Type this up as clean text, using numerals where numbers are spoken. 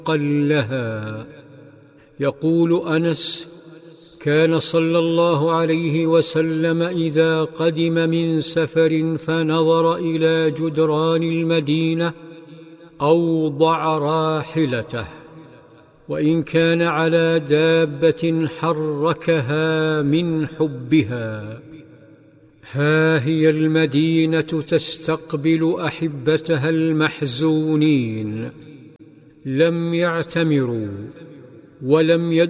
لها. يقول أنس: كان صلى الله عليه وسلم إذا قدم من سفر فنظر إلى جدران المدينة أوضع راحلته، وإن كان على دابة حركها من حبها. ها هي المدينة تستقبل أحبتها المحزونين، لم يعتمروا ولم